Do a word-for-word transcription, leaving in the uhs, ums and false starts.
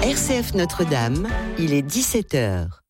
R C F Notre-Dame, il est dix-sept heures.